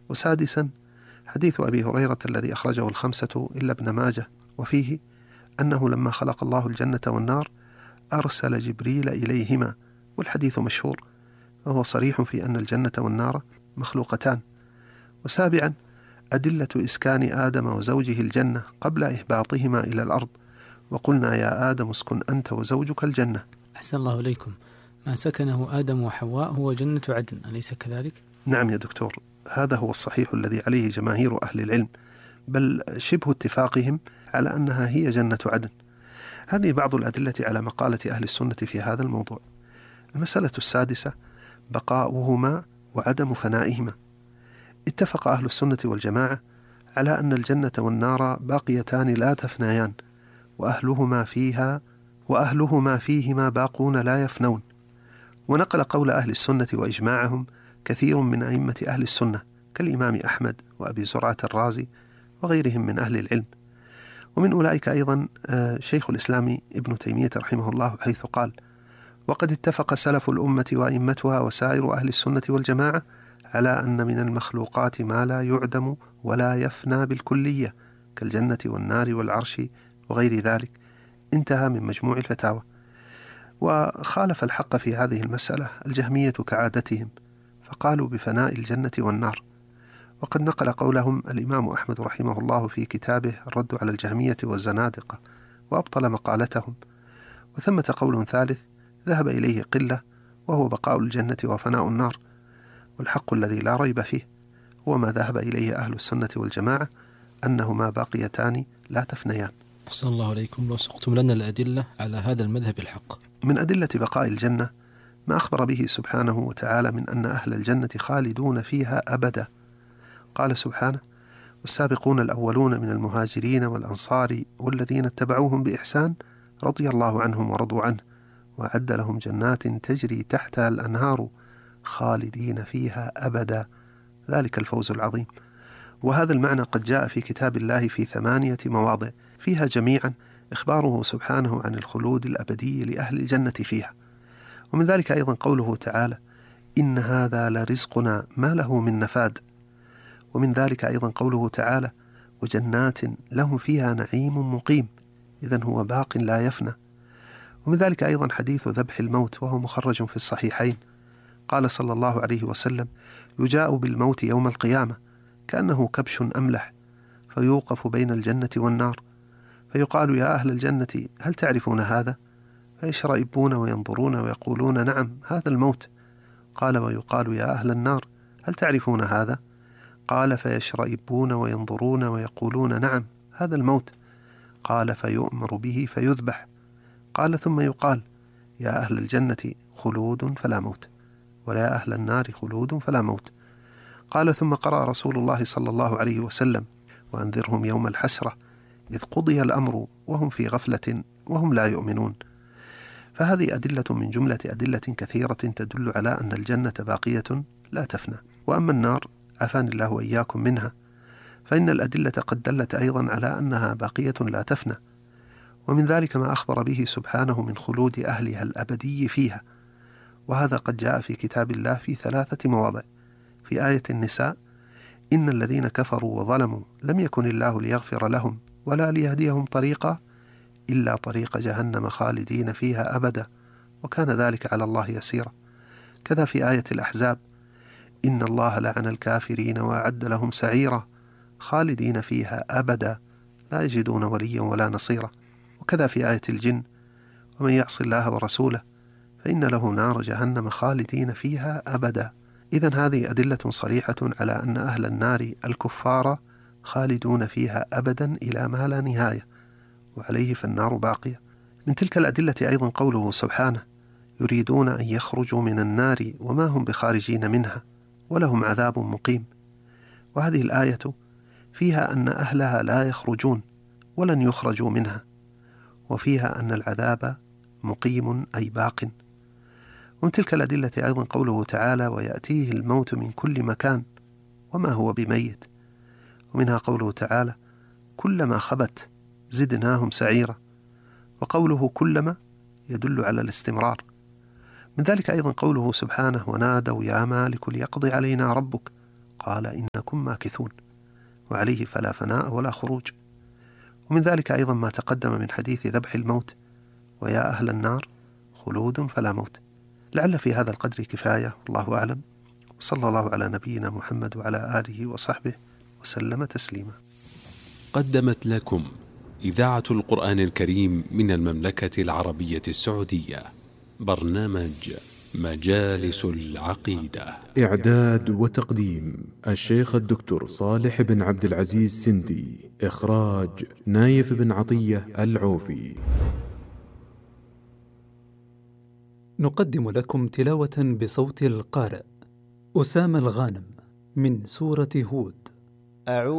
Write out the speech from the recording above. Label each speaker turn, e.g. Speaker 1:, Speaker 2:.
Speaker 1: وسادسا حديث أبي هريرة الذي أخرجه الخمسة إلا ابن ماجه، وفيه أنه لما خلق الله الجنة والنار أرسل جبريل إليهما، والحديث مشهور، وهو صريح في أن الجنة والنار مخلوقتان. وسابعا أدلة إسكان آدم وزوجه الجنة قبل إهباطهما إلى الأرض، وقلنا يا آدم اسكن أنت وزوجك الجنة.
Speaker 2: أحسن الله إليكم. ما سكنه آدم وحواء هو جنة عدن، أليس كذلك؟
Speaker 1: نعم يا دكتور، هذا هو الصحيح الذي عليه جماهير أهل العلم، بل شبه اتفاقهم على أنها هي جنة عدن. هذه بعض الأدلة على مقالة أهل السنة في هذا الموضوع. المسألة السادسة بقاؤهما وعدم فنائهما. اتفق أهل السنة والجماعة على أن الجنة والنار باقيتان لا تفنيان، وأهلهما فيهما باقون لا يفنون. ونقل قول أهل السنة وإجماعهم كثير من أئمة أهل السنة كالإمام أحمد وأبي زرعة الرازي وغيرهم من أهل العلم. ومن أولئك أيضا شيخ الإسلام ابن تيمية رحمه الله، حيث قال: وقد اتفق سلف الأمة وأئمتها وسائر أهل السنة والجماعة على أن من المخلوقات ما لا يعدم ولا يفنى بالكلية كالجنة والنار والعرش وغير ذلك. انتهى من مجموع الفتاوى. وخالف الحق في هذه المسألة الجهمية كعادتهم، فقالوا بفناء الجنة والنار. وقد نقل قولهم الإمام أحمد رحمه الله في كتابه الرد على الجهمية والزنادقة، وأبطل مقالتهم. وثمة قول ثالث ذهب إليه قلة، وهو بقاء الجنة وفناء النار، والحق الذي لا ريب فيه هو ما ذهب إليه أهل السنة والجماعة، أنهما باقيتان لا تفنيان.
Speaker 3: أحسن الله عليكم. لو سقتم لنا الأدلة على هذا المذهب الحق.
Speaker 1: من أدلة بقاء الجنة ما أخبر به سبحانه وتعالى من أن أهل الجنة خالدون فيها أبدا. قال سبحانه: والسابقون الأولون من المهاجرين والأنصار والذين اتبعوهم بإحسان رضي الله عنهم ورضوا عنه وأعد لهم جنات تجري تحتها الأنهار خالدين فيها أبدا، ذلك الفوز العظيم. وهذا المعنى قد جاء في كتاب الله في 8 مواضع، فيها جميعا إخباره سبحانه عن الخلود الأبدي لأهل الجنة فيها. ومن ذلك أيضا قوله تعالى: إن هذا لرزقنا ما له من نفاد. ومن ذلك أيضا قوله تعالى: وجنات لهم فيها نعيم مقيم، إذن هو باق لا يفنى. ومن ذلك أيضا حديث ذبح الموت، وهو مخرج في الصحيحين. قال صلى الله عليه وسلم: يجاء بالموت يوم القيامة كأنه كبش أملح، فيوقف بين الجنة والنار، فيقال: يا أهل الجنة هل تعرفون هذا؟ فيشرئبون وينظرون ويقولون: نعم، هذا الموت. قال: ويقال: يا أهل النار هل تعرفون هذا؟ قال: فيشرئبون وينظرون ويقولون: نعم، هذا الموت. قال: فيؤمر به فيذبح. قال: ثم يقال: يا أهل الجنة خلود فلا موت، ويا أهل النار خلود فلا موت. قال: ثم قرأ رسول الله صلى الله عليه وسلم: وأنذرهم يوم الحسرة إذ قضي الأمر وهم في غفلة وهم لا يؤمنون. فهذه أدلة من جملة أدلة كثيرة تدل على أن الجنة باقية لا تفنى. وأما النار عافاني الله وإياكم منها، فإن الأدلة قد دلت أيضا على أنها باقية لا تفنى. ومن ذلك ما أخبر به سبحانه من خلود أهلها الأبدي فيها، وهذا قد جاء في كتاب الله في 3 مواضع. في آية النساء: إن الذين كفروا وظلموا لم يكن الله ليغفر لهم ولا ليهديهم طريقا إلا طريق جهنم خالدين فيها أبدا وكان ذلك على الله يسيرا. كذا في آية الأحزاب: إن الله لعن الكافرين وأعد لهم سعيرا خالدين فيها أبدا لا يجدون وليا ولا نصيرا. وكذا في آية الجن: ومن يعص الله ورسوله فإن له نار جهنم خالدين فيها أبدا. إذن هذه أدلة صريحة على أن أهل النار الكفار خالدون فيها أبدا إلى ما لا نهاية، وعليه فالنار باقية. من تلك الأدلة أيضا قوله سبحانه: يريدون أن يخرجوا من النار وما هم بخارجين منها ولهم عذاب مقيم. وهذه الآية فيها أن أهلها لا يخرجون ولن يخرجوا منها، وفيها أن العذاب مقيم أي باق. ومن تلك الأدلة أيضا قوله تعالى: ويأتيه الموت من كل مكان وما هو بميت. ومنها قوله تعالى: كلما خبت زدناهم سعيرا. وقوله كلما يدل على الاستمرار. من ذلك أيضا قوله سبحانه: ونادوا يا مالك ليقضي علينا ربك قال إنكم ماكثون، وعليه فلا فناء ولا خروج. ومن ذلك أيضا ما تقدم من حديث ذبح الموت: ويا أهل النار خلود فلا موت. لعل في هذا القدر كفاية، والله أعلم، وصلى الله على نبينا محمد وعلى آله وصحبه وسلم تسليما.
Speaker 4: قدمت لكم إذاعة القرآن الكريم من المملكة العربية السعودية برنامج مجالس العقيدة.
Speaker 5: إعداد وتقديم الشيخ الدكتور صالح بن عبد العزيز سندي. إخراج نايف بن عطية العوفي.
Speaker 6: نقدم لكم تلاوة بصوت القارئ أسامة الغانم من سورة هود.
Speaker 7: أعوذ